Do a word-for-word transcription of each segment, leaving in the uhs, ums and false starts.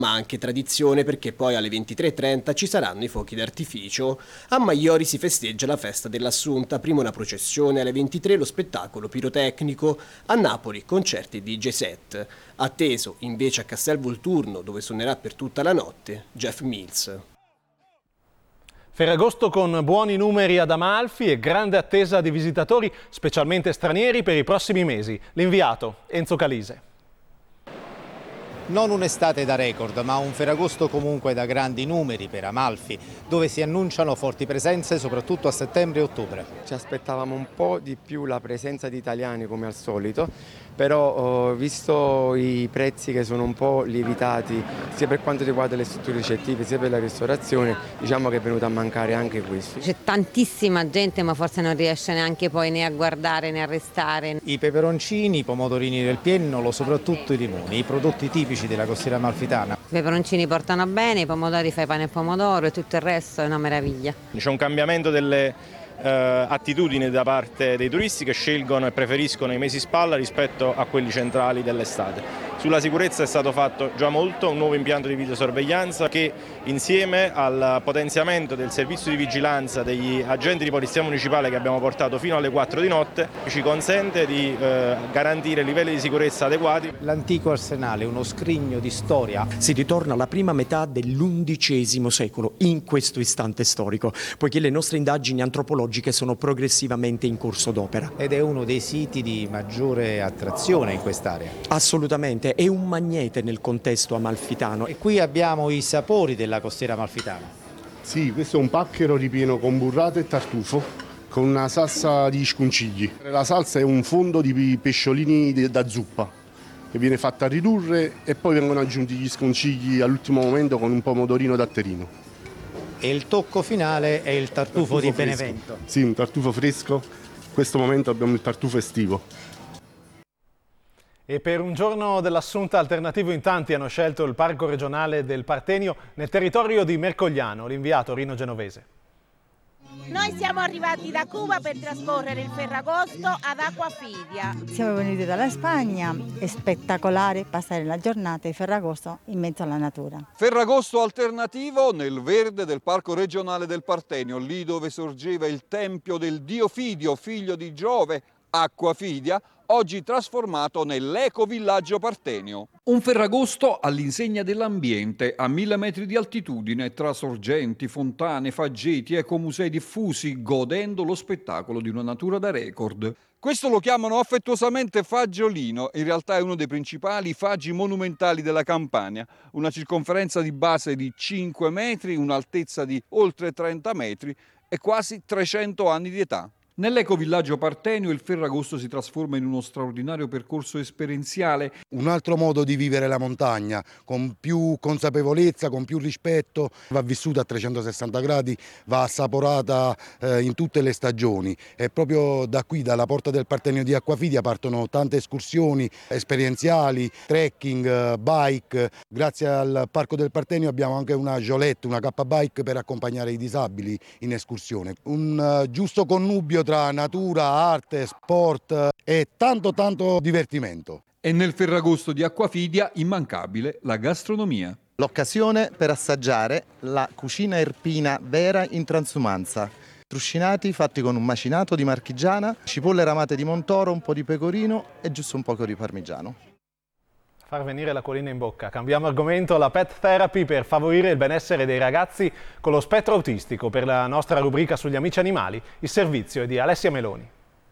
Ma anche tradizione, perché poi alle ventitré e trenta ci saranno i fuochi d'artificio. A Maiori si festeggia la festa dell'Assunta, prima una processione, alle ventitré lo spettacolo pirotecnico, a Napoli concerti e D J set. Atteso invece a Castel Volturno, dove suonerà per tutta la notte Jeff Mills. Ferragosto con buoni numeri ad Amalfi e grande attesa di visitatori, specialmente stranieri, per i prossimi mesi. L'inviato Enzo Calise. Non un'estate da record, ma un Ferragosto comunque da grandi numeri per Amalfi, dove si annunciano forti presenze soprattutto a settembre e ottobre. Ci aspettavamo un po' di più la presenza di italiani come al solito, però visto i prezzi che sono un po' lievitati sia per quanto riguarda le strutture ricettive sia per la ristorazione, diciamo che è venuto a mancare anche questo. C'è tantissima gente, ma forse non riesce neanche poi né a guardare né a restare. I peperoncini, i pomodorini del Piennolo, soprattutto i limoni, i prodotti tipici della costiera amalfitana. I peperoncini portano bene, i pomodori fai pane e pomodoro e tutto il resto è una meraviglia. C'è un cambiamento delle eh, attitudini da parte dei turisti che scelgono e preferiscono i mesi spalla rispetto a quelli centrali dell'estate. Sulla sicurezza è stato fatto già molto, un nuovo impianto di videosorveglianza che insieme al potenziamento del servizio di vigilanza degli agenti di polizia municipale che abbiamo portato fino alle quattro di notte ci consente di eh, garantire livelli di sicurezza adeguati. L'antico arsenale, uno scrigno di storia. Si ritorna alla prima metà dell'undicesimo secolo, in questo istante storico, poiché le nostre indagini antropologiche sono progressivamente in corso d'opera. Ed è uno dei siti di maggiore attrazione in quest'area. Assolutamente. È un magnete nel contesto amalfitano. E qui abbiamo i sapori della costiera amalfitana. Sì, questo è un pacchero ripieno con burrata e tartufo, con una salsa di sconcigli. La salsa è un fondo di pesciolini da zuppa, che viene fatta ridurre e poi vengono aggiunti gli sconcigli all'ultimo momento con un pomodorino datterino. E il tocco finale è il tartufo, tartufo di fresco. Benevento. Sì, un tartufo fresco. In questo momento abbiamo il tartufo estivo. E per un giorno dell'Assunta alternativo in tanti hanno scelto il Parco regionale del Partenio nel territorio di Mercogliano. L'inviato Rino Genovese. Noi siamo arrivati da Cuba per trascorrere il Ferragosto ad Acquafidia. Siamo venuti dalla Spagna, è spettacolare passare la giornata di Ferragosto in mezzo alla natura. Ferragosto alternativo nel verde del Parco regionale del Partenio, lì dove sorgeva il tempio del dio Fidio, figlio di Giove, Acquafidia, oggi trasformato nell'ecovillaggio Partenio. Un Ferragosto all'insegna dell'ambiente, a mille metri di altitudine, tra sorgenti, fontane, faggeti, ecomusei diffusi, godendo lo spettacolo di una natura da record. Questo lo chiamano affettuosamente Faggiolino, in realtà è uno dei principali faggi monumentali della Campania, una circonferenza di base di cinque metri, un'altezza di oltre trenta metri e quasi trecento anni di età. Nell'ecovillaggio Partenio il Ferragosto si trasforma in uno straordinario percorso esperienziale. Un altro modo di vivere la montagna, con più consapevolezza, con più rispetto, va vissuta a trecentosessanta gradi, va assaporata eh, in tutte le stagioni. E proprio da qui, dalla porta del Partenio di Acquafidia, partono tante escursioni esperienziali, trekking, bike. Grazie al Parco del Partenio abbiamo anche una Jolette, una K-bike per accompagnare i disabili in escursione. Un uh, giusto connubio tra natura, arte, sport e tanto tanto divertimento. E nel Ferragosto di Acquafidia immancabile la gastronomia. L'occasione per assaggiare la cucina irpina vera in transumanza. Truscinati fatti con un macinato di marchigiana, cipolle ramate di Montoro, un po' di pecorino e giusto un poco di parmigiano. Far venire l'acquolina in bocca. Cambiamo argomento, la pet therapy per favorire il benessere dei ragazzi con lo spettro autistico. Per la nostra rubrica sugli amici animali, il servizio è di Alessia Meloni.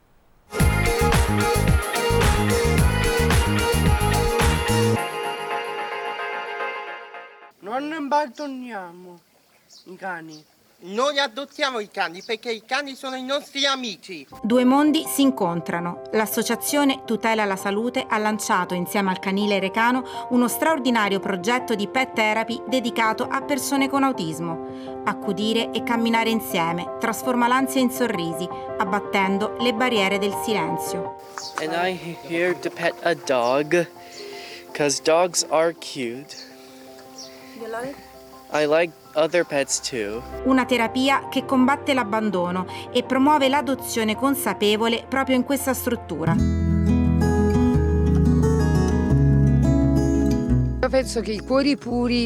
Non abbandoniamo i cani. Noi adottiamo i cani perché i cani sono i nostri amici. Due mondi si incontrano. L'associazione Tutela la Salute ha lanciato insieme al Canile Recano uno straordinario progetto di pet therapy dedicato a persone con autismo. Accudire e camminare insieme trasforma l'ansia in sorrisi, abbattendo le barriere del silenzio. And I here to pet a dog, because dogs are cute. You like? I like other pets too. Una terapia che combatte l'abbandono e promuove l'adozione consapevole proprio in questa struttura. Io penso che i cuori puri